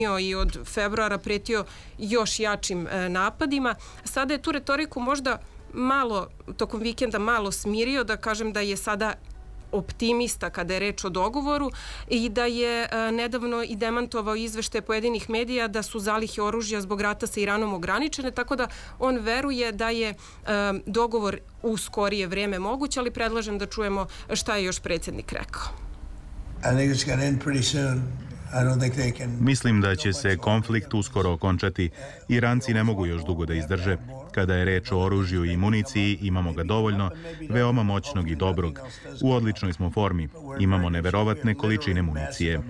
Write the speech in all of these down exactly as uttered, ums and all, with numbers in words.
i od februara pretio još jačim napadima. Sada je tu retoriku možda malo, tokom vikenda malo smirio, da kažem da je sada optimista kada je reč o dogovoru i da je nedavno i demantovao izveštaje pojedinih medija da su zalihe oružja zbog rata sa Iranom ograničene, tako da on veruje da je dogovor u skorije vreme moguć, ali predlažem da čujemo šta je još predsjednik rekao. Mislim da će se konflikt uskoro okončati. Iranci ne mogu još dugo da izdrže. Kada je reč o oružju i municiji, imamo ga dovoljno, veoma moćnog i dobrog. U odličnoj smo formi. Imamo neverovatne količine municije.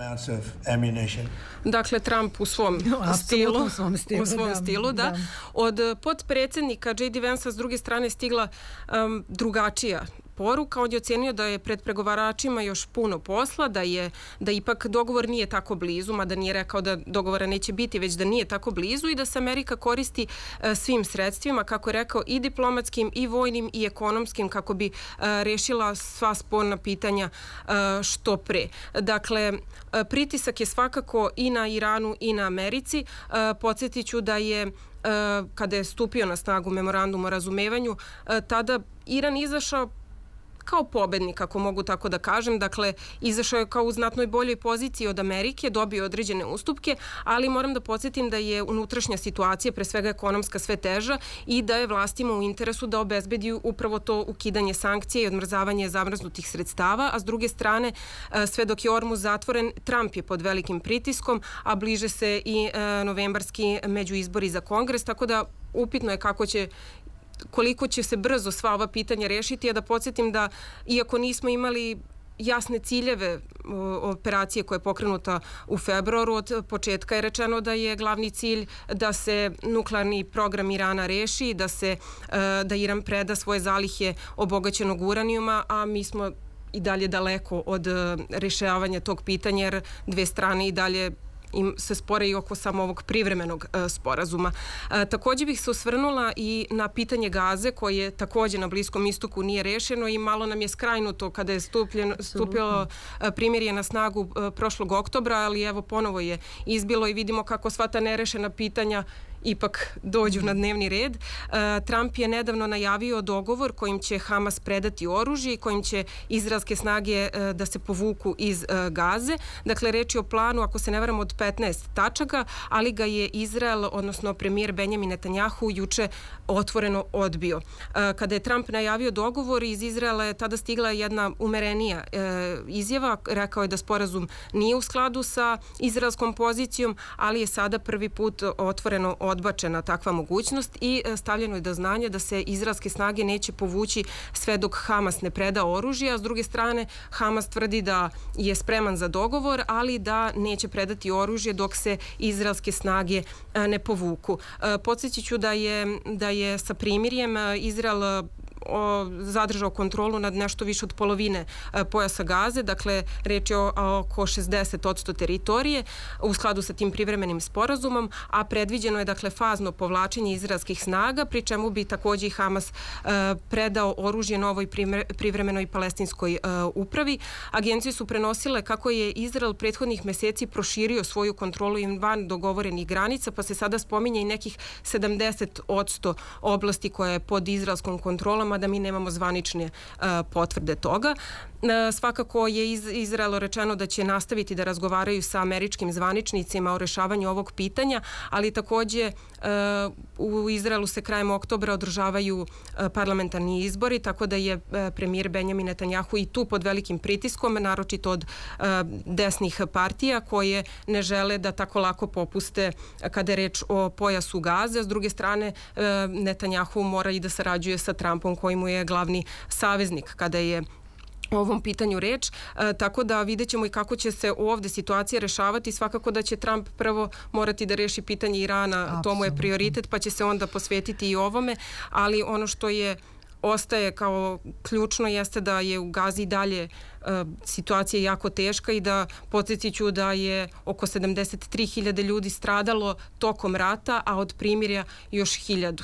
Dakle, Trump u svom stilu, u svom stilu, da. Od potpredsjednika J D Vansa s druge strane stigla um, drugačija poruka. On je ocenio da je pred pregovaračima još puno posla, da je da ipak dogovor nije tako blizu, mada nije rekao da dogovora neće biti, već da nije tako blizu i da se Amerika koristi uh, svim sredstvima, kako je rekao, i diplomatskim, i vojnim, i ekonomskim, kako bi uh, rešila sva sporna pitanja uh, što pre. Dakle, uh, pritisak je svakako i na Iranu i na Americi. Uh, podsjetit ću da je uh, kada je stupio na snagu memorandum o razumevanju, uh, tada Iran izašao kao pobednik, ako mogu tako da kažem. Dakle, izašao je kao u znatnoj boljoj poziciji od Amerike, dobio određene ustupke, ali moram da podsjetim da je unutrašnja situacija, pre svega ekonomska, sve teža i da je vlastima u interesu da obezbedi upravo to ukidanje sankcija i odmrzavanje zamrznutih sredstava, a s druge strane, sve dok je Ormuz zatvoren, Trump je pod velikim pritiskom, a bliže se i novembarski međuizbori za Kongres, tako da upitno je kako će koliko će se brzo sva ova pitanja rešiti, a da podsjetim da iako nismo imali jasne ciljeve operacije koja je pokrenuta u februaru, od početka je rečeno da je glavni cilj da se nuklearni program Irana reši, da se da Iran preda svoje zalihe obogaćenog uranijuma, a mi smo i dalje daleko od rešavanja tog pitanja, jer dve strane i dalje im se spore i oko samo ovog privremenog e, sporazuma. E, također bih se osvrnula i na pitanje Gaze, koje također na Bliskom istoku nije rešeno i malo nam je skrajnuto kada je stupljen, stupilo e, primirje na snagu e, prošlog oktobra, ali evo ponovo je izbilo i vidimo kako sva ta nerešena pitanja ipak dođu na dnevni red. Trump je nedavno najavio dogovor kojim će Hamas predati oružje i kojim će izraelske snage da se povuku iz Gaze. Dakle, reč je o planu, ako se ne varam, od petnaest tačaka, ali ga je Izrael, odnosno premijer Benjamin Netanjahu, juče otvoreno odbio. Kada je Trump najavio dogovor, iz Izraela je tada stigla jedna umerenija izjava. Rekao je da sporazum nije u skladu sa izraelskom pozicijom, ali je sada prvi put otvoreno odbačena takva mogućnost i stavljeno je do znanja da se izraelske snage neće povući sve dok Hamas ne preda oružje, a s druge strane Hamas tvrdi da je spreman za dogovor, ali da neće predati oružje dok se izraelske snage ne povuku. Podsjetit ću da je, da je sa primirjem Izrael O, zadržao kontrolu nad nešto više od polovine e, pojasa Gaze, dakle reč je o, o oko šezdeset posto teritorije u skladu sa tim privremenim sporazumom, a predviđeno je dakle fazno povlačenje izraelskih snaga, pri čemu bi također i Hamas e, predao oružje novoj privremenoj palestinskoj e, upravi. Agencije su prenosile kako je Izrael prethodnih meseci proširio svoju kontrolu i van dogovorenih granica, pa se sada spominje i nekih sedamdeset posto oblasti koje je pod izraelskom kontrolom, da mi nemamo zvanične uh, potvrde toga. Uh, svakako je iz Izraelu rečeno da će nastaviti da razgovaraju sa američkim zvaničnicima o rešavanju ovog pitanja, ali također uh, u Izraelu se krajem oktobra održavaju uh, parlamentarni izbori, tako da je uh, premijer Benjamin Netanjahu i tu pod velikim pritiskom, naročito od uh, desnih partija koje ne žele da tako lako popuste kada je reč o pojasu Gaze. S druge strane, uh, Netanjahu mora i da sarađuje sa Trumpom, koji mu je glavni saveznik kada je o ovom pitanju reč, e, tako da vidjet ćemo i kako će se ovdje situacija rešavati. Svakako da će Trump prvo morati da reši pitanje Irana, Absolutno. To mu je prioritet, pa će se onda posvetiti i ovome, ali ono što je ostaje kao ključno jeste da je u Gazi dalje e, situacija jako teška i da podsjetit ću da je oko sedamdeset tri hiljade ljudi stradalo tokom rata, a od primirja još hiljadu.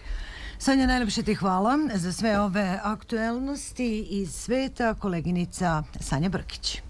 Sanja, najlepše ti hvala za sve ove aktuelnosti iz sveta. Koleginica Sanja Brkić.